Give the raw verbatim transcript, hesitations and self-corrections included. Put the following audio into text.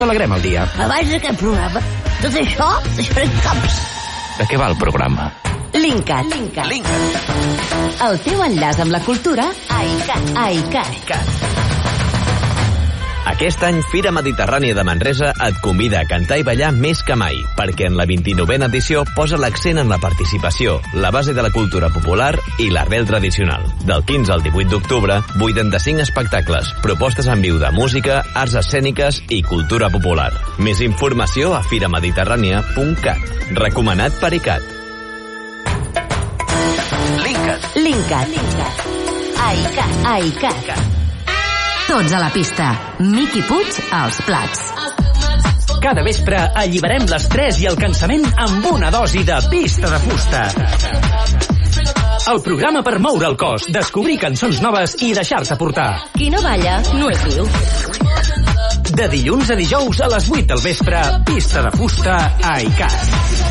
Alegrem el dia. Abans d'aquest programa, tot això, això eren caps. De què va el programa? Linkat. Linkat. El teu enllaç amb la cultura a ICAT. A ICAT. Aquest any, Fira Mediterrània de Manresa et convida a cantar i ballar més que mai, perquè en la vint-i-novena edició posa l'accent en la participació, la base de la cultura popular i l'arrel tradicional. Del quinze al divuit d'octubre, vuitanta-cinc espectacles, propostes en viu de música, arts escèniques i cultura popular. Més informació a firamediterrània punt cat. Recomanat per ICAT. Linkat. Linkat. A ICAT. A ICAT. Tots a la pista. Miqui Puig als plats. Cada vespre alliberem l'estrès i el cansament amb una dosi de Pista de Fusta. El programa per moure el cos, descobrir cançons noves i deixar-se portar. Qui no balla no és viu. De dilluns a dijous a les vuit del vespre, Pista de Fusta a ICAT.